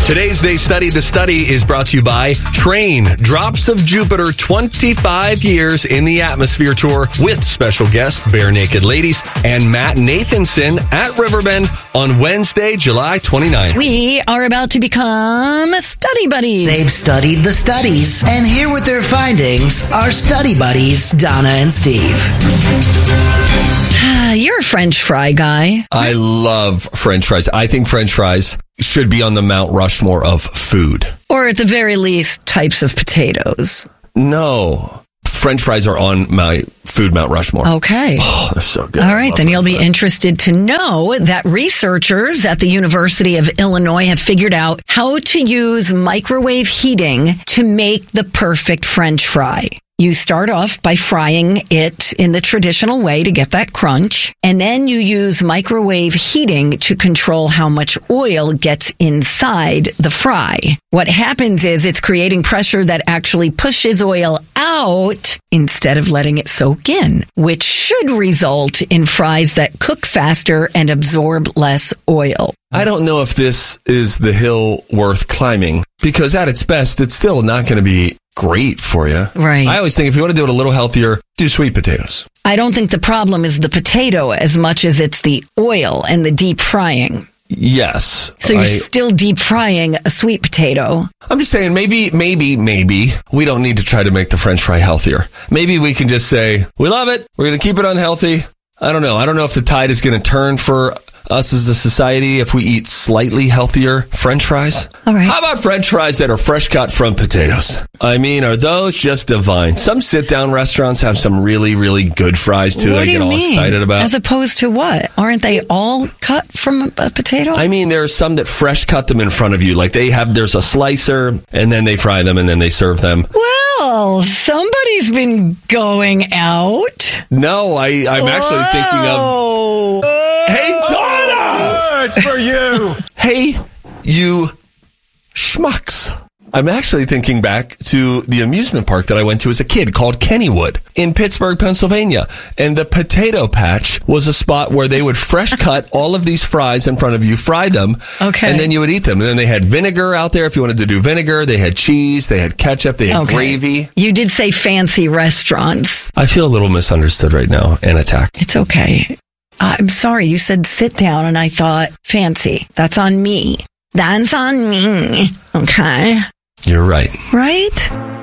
Today's They Study the Study is brought to you by Train, Drops of Jupiter, 25 years in the atmosphere tour with special guest Bare Naked Ladies and Matt Nathanson at Riverbend on Wednesday, July 29th. We are about to become study buddies. They've studied the studies, and here with their findings are study buddies Donna and Steve. You're a French fry guy. I love French fries. I think French fries should be on the Mount Rushmore of food. Or at the very least, types of potatoes. No. French fries are on my food Mount Rushmore. Okay. Oh, they're so good. All right, then you'll be interested to know that researchers at the University of Illinois have figured out how to use microwave heating to make the perfect French fry. You start off by frying it in the traditional way to get that crunch, and then you use microwave heating to control how much oil gets inside the fry. What happens is it's creating pressure that actually pushes oil out instead of letting it soak in, which should result in fries that cook faster and absorb less oil. I don't know if this is the hill worth climbing, because at its best, it's still not going to be great for you. Right. I always think if you want to do it a little healthier, do sweet potatoes. I don't think the problem is the potato as much as it's the oil and the deep frying. Yes. So you're still deep frying a sweet potato. I'm just saying maybe we don't need to try to make the French fry healthier. Maybe we can just say, we love it. We're going to keep it unhealthy. I don't know. I don't know if the tide is going to turn for us as a society if we eat slightly healthier French fries. All right. How about French fries that are fresh cut from potatoes? I mean, are those just divine? Some sit-down restaurants have some really, really good fries, too. What do I get you all mean? excited about. As opposed to what? Aren't they all cut from a potato? I mean, there are some that fresh cut them in front of you. Like there's a slicer, and then they fry them, and then they serve them. Well, somebody's been going out. No, I'm actually thinking of... Hey, Donna! It's for you. Hey, you schmucks. I'm actually thinking back to the amusement park that I went to as a kid called Kennywood in Pittsburgh, Pennsylvania. And the Potato Patch was a spot where they would fresh cut all of these fries in front of you, fry them, okay, and then you would eat them. And then they had vinegar out there if you wanted to do vinegar. They had cheese. They had ketchup. They had gravy. You did say fancy restaurants. I feel a little misunderstood right now and attacked. It's okay. I'm sorry. You said sit down, and I thought fancy. That's on me. That's on me. Okay. You're right. Right?